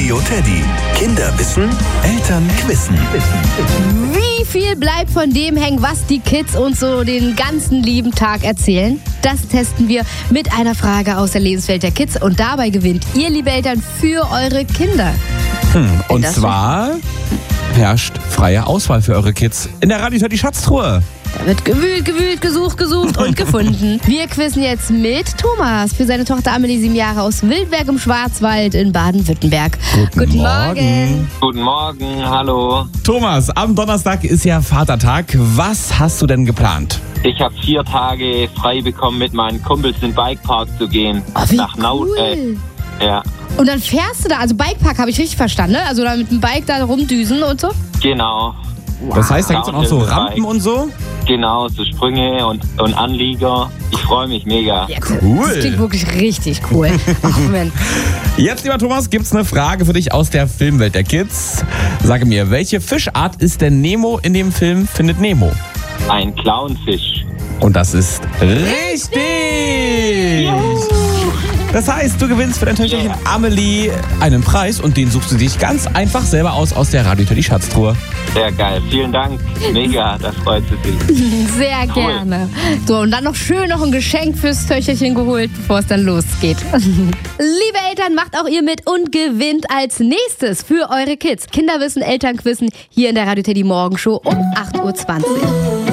Radio Teddy. Kinder wissen, Eltern wissen. Wie viel bleibt von dem hängen, was die Kids uns so den ganzen lieben Tag erzählen? Das testen wir mit einer Frage aus der Lebenswelt der Kids. Und dabei gewinnt ihr, liebe Eltern, für eure Kinder. Und zwar herrscht freie Auswahl für eure Kids in der Radio Teddy Schatztruhe. Da wird gewühlt, gesucht und gefunden. Wir quizzen jetzt mit Thomas für seine Tochter Amelie, 7 Jahre, aus Wildberg im Schwarzwald in Baden-Württemberg. Guten Morgen. Guten Morgen, hallo. Thomas, am Donnerstag ist ja Vatertag. Was hast du denn geplant? Ich habe 4 Tage frei bekommen, mit meinen Kumpels in den Bikepark zu gehen. Wie Nach cool. Ja, Und dann fährst du da, also Bikepark habe ich richtig verstanden, ne? Also da mit dem Bike da rumdüsen und so? genau. Das heißt, da gibt es dann auch so Rampen und so? Genau, so Sprünge und Anlieger. Ich freue mich mega. Ja, Cool. Das klingt wirklich richtig cool. Ach Mensch. Jetzt, lieber Thomas, gibt's eine Frage für dich aus der Filmwelt der Kids. Sage mir, welche Fischart ist denn Nemo in dem Film Findet Nemo? Ein Clownfisch. Und das ist richtig! Das heißt, du gewinnst für dein Töchterchen Amelie einen Preis und den suchst du dich ganz einfach selber aus der Radio Teddy Schatztruhe. Sehr geil. Vielen Dank. Mega, das freut sich. Sehr gerne. So, und dann noch schön ein Geschenk fürs Töchterchen geholt, bevor es dann losgeht. Liebe Eltern, macht auch ihr mit und gewinnt als nächstes für eure Kids Kinderwissen, Elternquissen hier in der Radio Teddy Morgenshow um 8:20 Uhr.